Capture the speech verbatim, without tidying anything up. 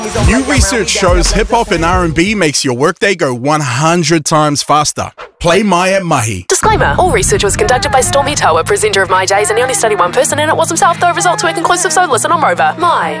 New research shows hip-hop and R and B makes your workday go one hundred times faster. Play My at Mahi. Disclaimer, all research was conducted by Stormy Toa, presenter of My Days, and he only studied one person, and it was himself, though results were conclusive, so listen on Rover. My.